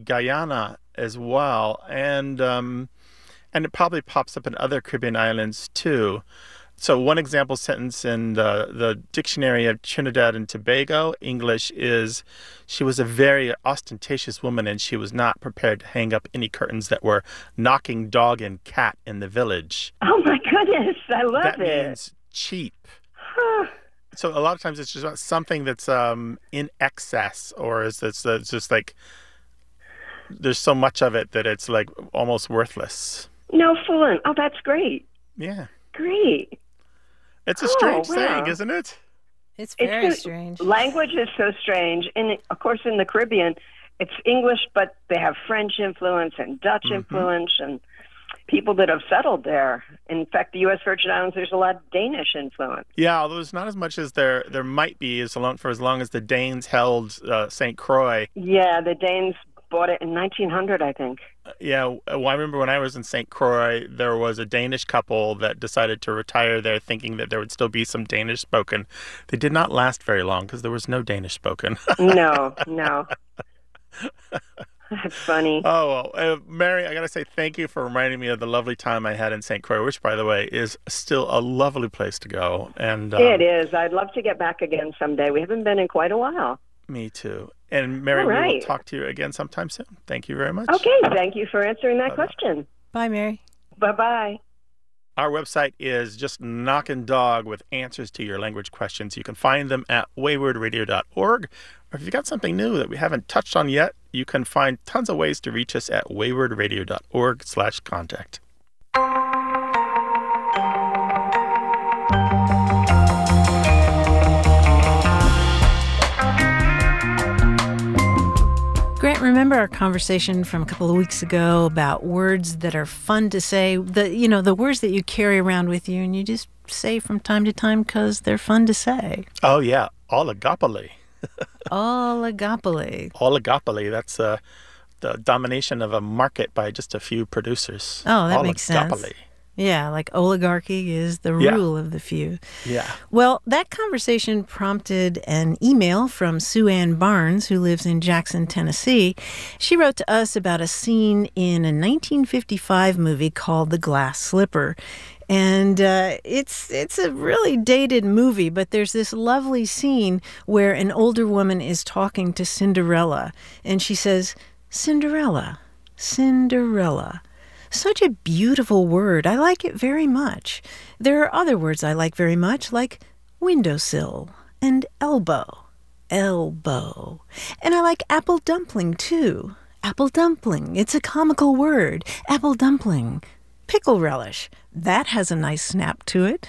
Guyana as well, and it probably pops up in other Caribbean islands too. So one example sentence in the dictionary of Trinidad and Tobago English is, she was a very ostentatious woman and she was not prepared to hang up any curtains that were knocking dog and cat in the village. Oh my goodness, I love That it. means cheap. Huh. So a lot of times it's just about something that's in excess, or it's just like there's so much of it that it's like almost worthless. No fooling. Oh, that's great. Yeah. Great. It's a Oh, strange saying, wow. isn't it? It's very It's strange. Language is so strange. And of course, in the Caribbean, it's English, but they have French influence and Dutch influence and people that have settled there. In fact, the U.S. Virgin Islands, there's a lot of Danish influence. Yeah, although it's not as much as there might be for as long as the Danes held St. Croix. Yeah, the Danes bought it in 1900, I think. Yeah, well, I remember when I was in St. Croix, there was a Danish couple that decided to retire there thinking that there would still be some Danish spoken. They did not last very long because there was no Danish spoken. No. That's funny. Oh, well, Mary, I got to say thank you for reminding me of the lovely time I had in St. Croix, which, by the way, is still a lovely place to go. And It is. I'd love to get back again someday. We haven't been in quite a while. Me too. And Mary, All we will right. talk to you again sometime soon. Thank you very much. Okay, thank you for answering that question. Bye, Mary. Bye-bye. Our website is just Knockin' Dog with answers to your language questions. You can find them at waywardradio.org. Or if you've got something new that we haven't touched on yet, you can find tons of ways to reach us at waywardradio.org/contact. Grant, remember our conversation from a couple of weeks ago about words that are fun to say, the words that you carry around with you and you just say from time to time because they're fun to say. Oh, yeah. Oligopoly. Oligopoly. Oligopoly. That's the domination of a market by just a few producers. Oh, that makes sense. Oligopoly. Yeah, like oligarchy is the rule of the few. Yeah. Well, that conversation prompted an email from Sue Ann Barnes, who lives in Jackson, Tennessee. She wrote to us about a scene in a 1955 movie called The Glass Slipper. And it's a really dated movie, but there's this lovely scene where an older woman is talking to Cinderella. And she says, "Cinderella, Cinderella. Such a beautiful word. I like it very much. There are other words I like very much, like windowsill and elbow. Elbow. And I like apple dumpling, too. Apple dumpling. It's a comical word. Apple dumpling. Pickle relish. That has a nice snap to it."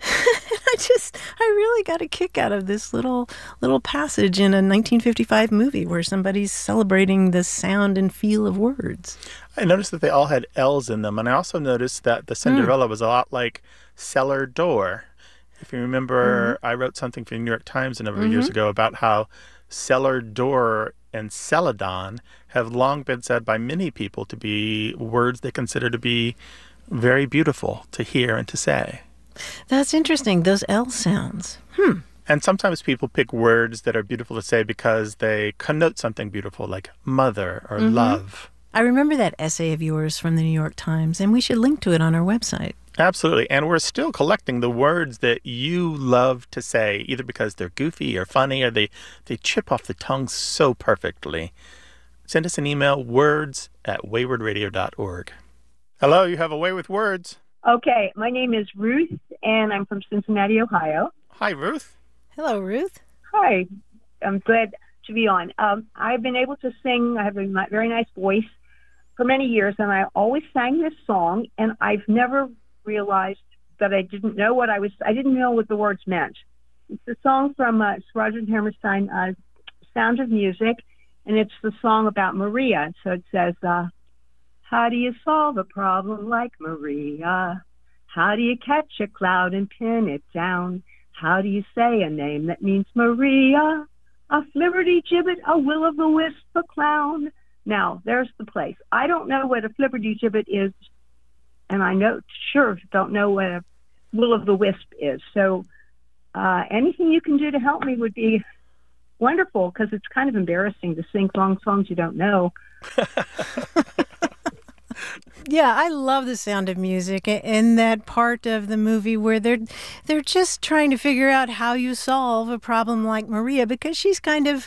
I really got a kick out of this little passage in a 1955 movie where somebody's celebrating the sound and feel of words. I noticed that they all had L's in them, and I also noticed that the Cinderella was a lot like cellar door. If you remember, I wrote something for the New York Times a number of years ago about how cellar door and celadon have long been said by many people to be words they consider to be very beautiful to hear and to say. That's interesting, those L sounds. And sometimes people pick words that are beautiful to say because they connote something beautiful, like mother or love. I remember that essay of yours from the New York Times, and we should link to it on our website. Absolutely. And we're still collecting the words that you love to say, either because they're goofy or funny or they chip off the tongue so perfectly. Send us an email, words@waywardradio.org. Hello, you have a way with words. Okay, my name is Ruth, and I'm from Cincinnati, Ohio. Hi, Ruth. Hello, Ruth. Hi, I'm glad to be on. I've been able to sing. I have a very nice voice for many years, and I always sang this song, and I've never realized that I didn't know what the words meant. It's a song from Rodgers and Hammerstein, Sound of Music, and it's the song about Maria. So it says, how do you solve a problem like Maria? How do you catch a cloud and pin it down? How do you say a name that means Maria? A flibberty-gibbet, a will-o'-the-wisp, a clown. Now, there's the place. I don't know what a flibberty-gibbet is, and I don't know what a will-o'-the-wisp is. So anything you can do to help me would be wonderful because it's kind of embarrassing to sing songs you don't know. Yeah, I love The Sound of Music and that part of the movie where they're just trying to figure out how you solve a problem like Maria, because she's kind of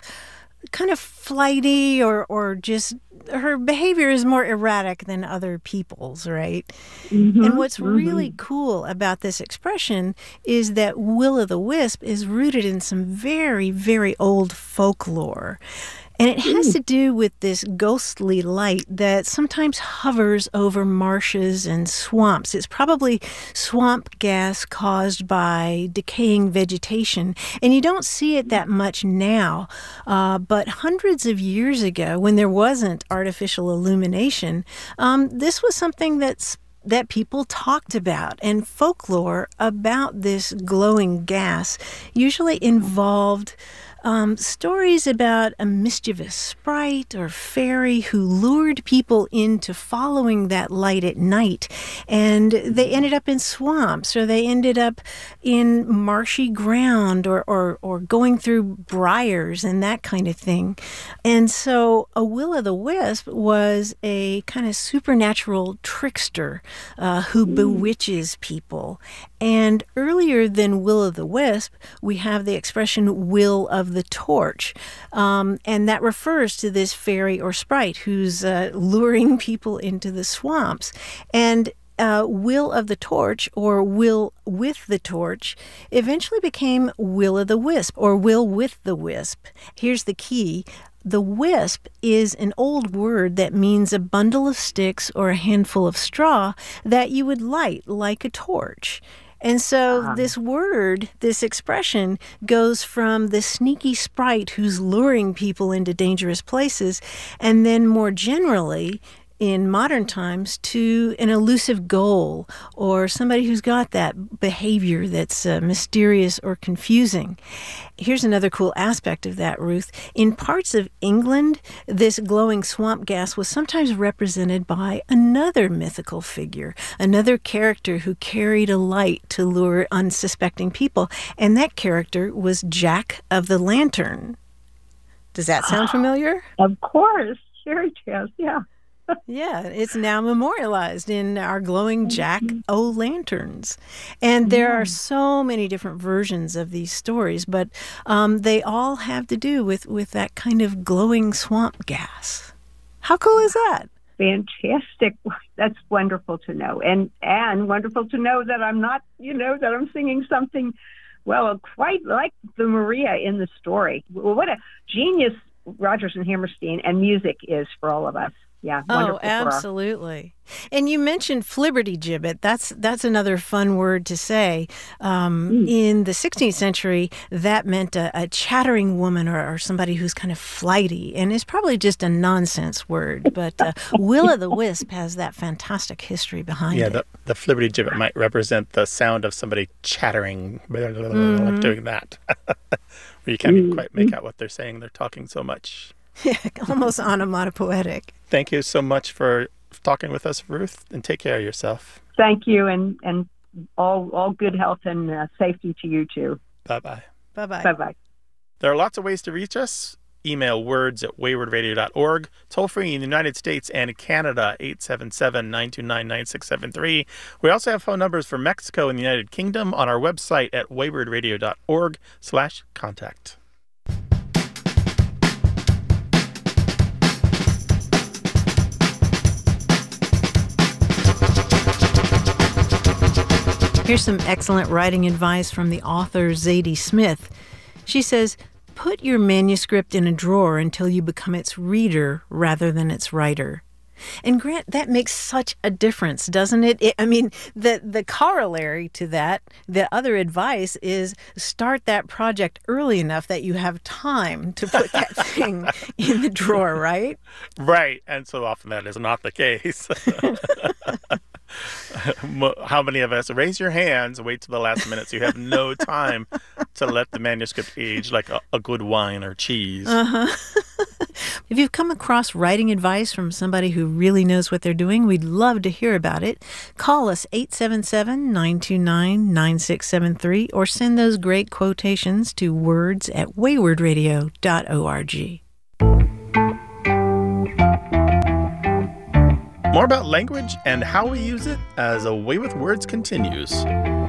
flighty or just her behavior is more erratic than other people's, right? Mm-hmm, and what's really cool about this expression is that will-o'-the-wisp is rooted in some very, very old folklore. And it has to do with this ghostly light that sometimes hovers over marshes and swamps. It's probably swamp gas caused by decaying vegetation. And you don't see it that much now. But hundreds of years ago, when there wasn't artificial illumination, this was something that people talked about. And folklore about this glowing gas usually involved stories about a mischievous sprite or fairy who lured people into following that light at night. And they ended up in swamps, or they ended up in marshy ground, or going through briars and that kind of thing. And so a will-o'-the-wisp was a kind of supernatural trickster who bewitches people. And earlier than will-o'-the-wisp, we have the expression will of the torch. And that refers to this fairy or sprite who's luring people into the swamps. And will of the torch, or will with the torch, eventually became will-o'-the-wisp, or will with the wisp. Here's the key. The wisp is an old word that means a bundle of sticks or a handful of straw that you would light like a torch. And so this word, this expression, goes from the sneaky sprite who's luring people into dangerous places, and then more generally, in modern times, to an elusive goal or somebody who's got that behavior that's mysterious or confusing. Here's another cool aspect of that, Ruth. In parts of England, this glowing swamp gas was sometimes represented by another mythical figure, another character who carried a light to lure unsuspecting people, and that character was Jack of the Lantern. Does that sound familiar? Of course. Fairy tales, yeah. Yeah, it's now memorialized in our glowing jack-o'-lanterns. And there are so many different versions of these stories, but they all have to do with that kind of glowing swamp gas. How cool is that? Fantastic. That's wonderful to know. And wonderful to know that I'm not, that I'm singing something, well, quite like the Maria in the story. What a genius Rodgers and Hammerstein and music is for all of us. Yeah, wonderful. Oh, absolutely. And you mentioned flibbertigibbet. That's another fun word to say. In the 16th century, that meant a chattering woman or somebody who's kind of flighty, and it's probably just a nonsense word. But will-o'-the-wisp has that fantastic history behind it. Yeah, the flibbertigibbet might represent the sound of somebody chattering, like doing that, where you can't quite make out what they're saying. They're talking so much. Yeah, almost onomatopoetic. Thank you so much for talking with us, Ruth, and take care of yourself. Thank you, and all good health and safety to you too. Bye-bye. Bye-bye. Bye-bye. There are lots of ways to reach us. Email words@waywardradio.org. Toll free in the United States and Canada, 877-929-9673. We also have phone numbers for Mexico and the United Kingdom on our website at waywardradio.org/contact. Here's some excellent writing advice from the author Zadie Smith. She says, put your manuscript in a drawer until you become its reader rather than its writer. And Grant, that makes such a difference, doesn't it? The corollary to that, the other advice is start that project early enough that you have time to put that thing in the drawer, right? Right. And so often that is not the case. How many of us raise your hands, wait till the last minute so you have no time to let the manuscript age like a good wine or cheese? If you've come across writing advice from somebody who really knows what they're doing, we'd love to hear about it. Call us 877-929-9673 or send those great quotations to words@waywardradio.org. More about language and how we use it as A Way with Words continues.